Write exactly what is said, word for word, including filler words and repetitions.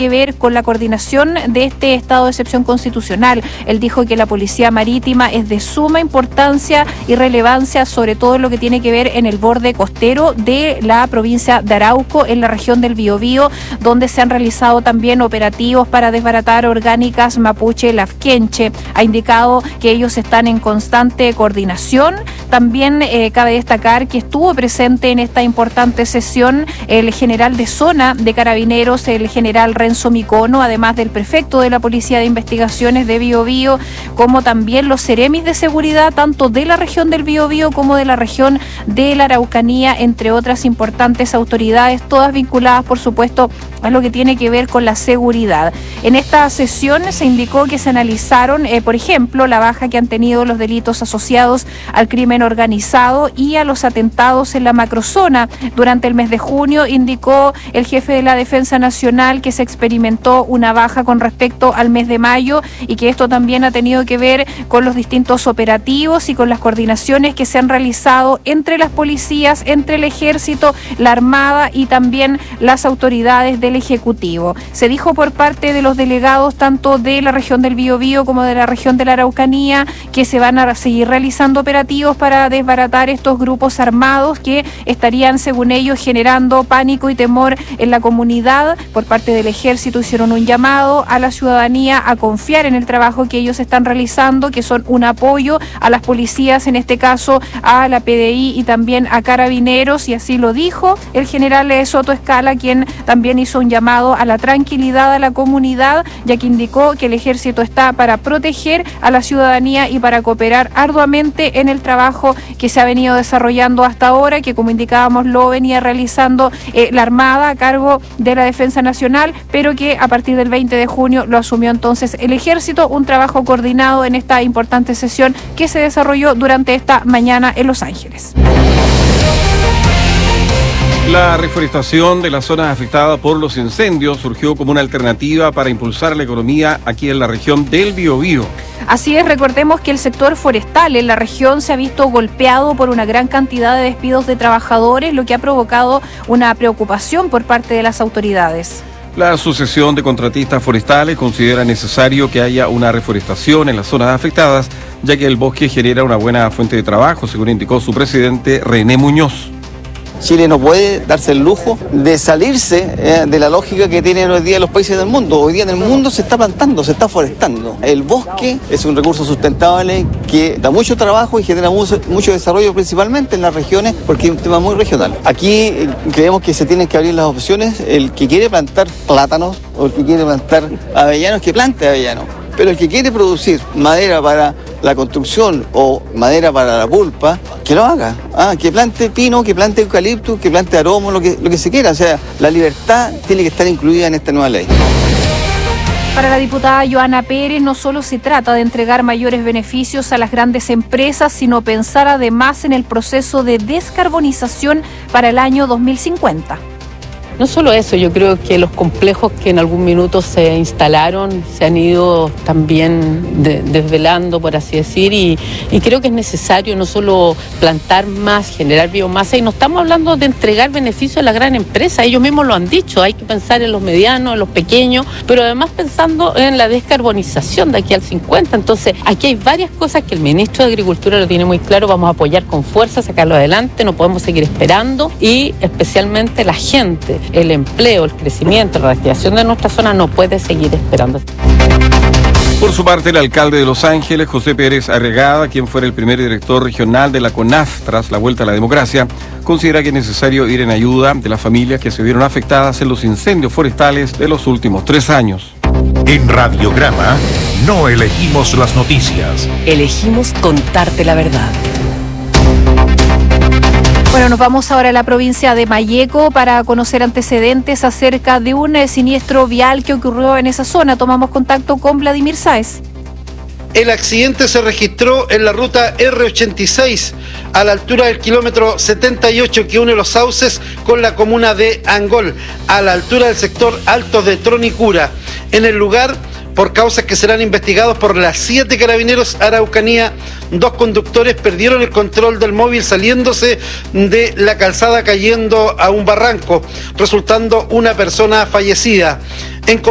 que ver con la coordinación de este estado de excepción constitucional. Él dijo que la Policía Marítima es de suma importancia y relevancia, sobre todo en lo que tiene que ver en el borde costero de la provincia de Arauco, en la región del Biobío, donde se han realizado también operativos para desbaratar orgánicas mapuche lafkenche. Ha indicado que ellos están en constante coordinación. También eh, cabe destacar que estuvo presente en esta importante sesión el general de zona de Carabineros, el general Renzo Micono, además del prefecto de la Policía de Investigaciones de Biobío, como también los seremis de seguridad, tanto de la región del Biobío como de la región de la Araucanía, entre otras importantes autoridades, todas vinculadas, por supuesto, a lo que tiene que ver con la seguridad. En esta sesión se indicó que se analizaron, eh, por ejemplo, la baja que han tenido los delitos asociados al crimen organizado y a los atentados en la macrozona. Durante el mes de junio, indicó el jefe de la Defensa Nacional que se experimentó una baja con respecto al mes de mayo y que esto también ha tenido que ver con los distintos operativos y con las coordinaciones que se han realizado entre las policías, entre el Ejército, la Armada y también las autoridades del Ejecutivo. Se dijo por parte de los delegados tanto de la región del Biobío como de la región de la Araucanía que se van a seguir realizando operativos para desbaratar estos grupos armados que estarían, según ellos, generando pánico y temor en la comunidad. Por parte del Ejército hicieron un llamado a la ciudadanía a confiar en el trabajo que ellos están realizando, que son un apoyo a las policías, en este caso a la P D I y también a Carabineros, y así lo dijo el general Soto Escala, quien también hizo un llamado a la tranquilidad a la comunidad, ya que indicó que el Ejército está para proteger a la ciudadanía y para cooperar arduamente en el trabajo que se ha venido desarrollando hasta ahora, que como indicábamos lo venía realizando eh, la Armada a cargo de la Defensa Nacional, pero que a partir del veinte de junio lo asumió entonces el Ejército, un trabajo coordinado en esta importante sesión que se desarrolló durante esta mañana en Los Ángeles. La reforestación de las zonas afectadas por los incendios surgió como una alternativa para impulsar la economía aquí en la región del Biobío. Así es, recordemos que el sector forestal en la región se ha visto golpeado por una gran cantidad de despidos de trabajadores, lo que ha provocado una preocupación por parte de las autoridades. La Asociación de Contratistas Forestales considera necesario que haya una reforestación en las zonas afectadas, ya que el bosque genera una buena fuente de trabajo, según indicó su presidente René Muñoz. Chile no puede darse el lujo de salirse eh, de la lógica que tienen hoy día los países del mundo. Hoy día en el mundo se está plantando, se está forestando. El bosque es un recurso sustentable que da mucho trabajo y genera mucho, mucho desarrollo, principalmente en las regiones, porque es un tema muy regional. Aquí eh, creemos que se tienen que abrir las opciones. El que quiere plantar plátanos o el que quiere plantar avellanos, que plante avellanos. Pero el que quiere producir madera para la construcción o madera para la pulpa, que lo haga. Ah, que plante pino, que plante eucalipto, que plante aromo, lo que, lo que se quiera. O sea, la libertad tiene que estar incluida en esta nueva ley. Para la diputada Joana Pérez, no solo se trata de entregar mayores beneficios a las grandes empresas, sino pensar además en el proceso de descarbonización para el año dos mil cincuenta. No solo eso, yo creo que los complejos que en algún minuto se instalaron se han ido también de, desvelando, por así decir, y, y creo que es necesario no solo plantar más, generar biomasa, y no estamos hablando de entregar beneficios a la gran empresa, ellos mismos lo han dicho, hay que pensar en los medianos, en los pequeños, pero además pensando en la descarbonización de aquí al cincuenta. Entonces, aquí hay varias cosas que el ministro de Agricultura lo tiene muy claro, vamos a apoyar con fuerza, sacarlo adelante, no podemos seguir esperando, y especialmente la gente. El empleo, el crecimiento, la reactivación de nuestra zona no puede seguir esperando. Por su parte, el alcalde de Los Ángeles, José Pérez Arregada, quien fuera el primer director regional de la CONAF tras la vuelta a la democracia, considera que es necesario ir en ayuda de las familias que se vieron afectadas en los incendios forestales de los últimos tres años. En Radiograma no elegimos las noticias. Elegimos contarte la verdad. Bueno, nos vamos ahora a la provincia de Malleco para conocer antecedentes acerca de un eh, siniestro vial que ocurrió en esa zona. Tomamos contacto con Vladimir Sáez. El accidente se registró en la ruta erre ochenta y seis, a la altura del kilómetro setenta y ocho que une los Sauces con la comuna de Angol, a la altura del sector Altos de Tronicura. En el lugar, por causas que serán investigados por las siete Carabineros Araucanía, dos conductores perdieron el control del móvil saliéndose de la calzada cayendo a un barranco, resultando una persona fallecida. En